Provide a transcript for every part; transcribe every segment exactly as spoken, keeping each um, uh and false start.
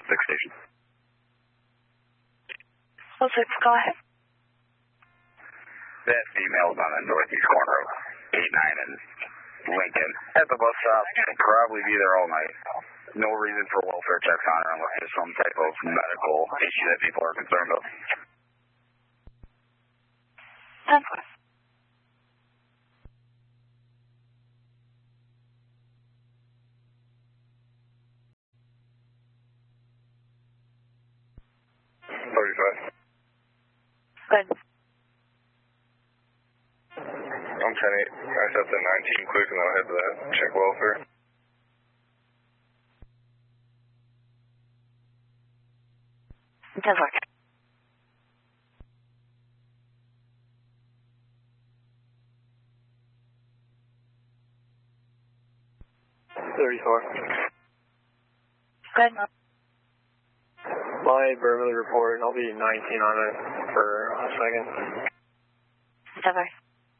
six station. oh six, go ahead. That female's on the northeast corner of eight nine and Lincoln at the bus stop. She'll probably be there all night. No reason for welfare checks on her unless there's some type of medical issue that people are concerned of. ten four. thirty-five. Good. I'm ten eight. I set the nineteen quick and then I'll head to that. Check welfare. ten four. thirty-four. Good. My Bermuda report, and I'll be nineteen on it for a second. ten four.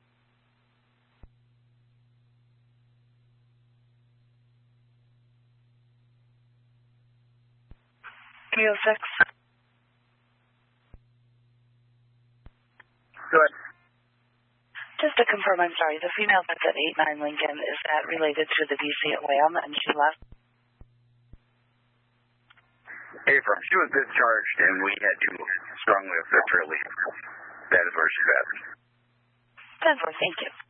three oh six. Good. Just to confirm, I'm sorry, the female that's at eight nine Lincoln, is that related to the D C at Lamb and she left? April, she was discharged and we had to strongly accept her leave. That is where she's at. ten four, thank you.